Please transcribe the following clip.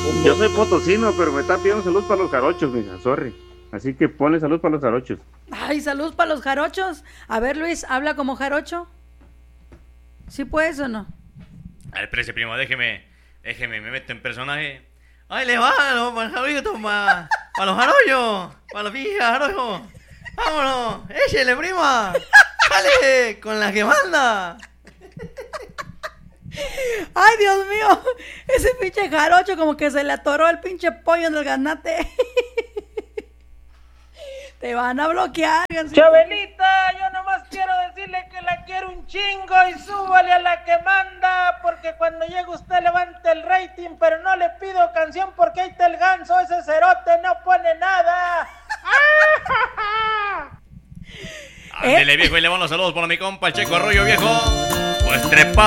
Yo soy potosino, pero me está pidiendo salud para los jarochos, mija, sorry. Así que ponle salud para los jarochos. Ay, salud para los jarochos. A ver, Luis, ¿habla como jarocho? ¿Sí puedes o no? A ver, espérese, primo, déjeme, me meto en personaje. ¡Ay, le va! Para el jarolito, para los jarollos, para los pinches jarollos. ¡Vámonos! ¡Échele, prima! ¡Dale! ¡Con la que manda! Ay, Dios mío, ese pinche jarocho como que se le atoró el pinche pollo en el ganate. Te van a bloquear. Chabelita, yo nomás quiero decirle que la quiero un chingo y súbale a la que manda, porque cuando llegue usted levanta el rating, pero no le pido canción porque ahí está el ganso, ese cerote no pone nada. Ándele, viejo, y le van los saludos para mi compa, el Checo Arroyo, viejo. Pues trepa.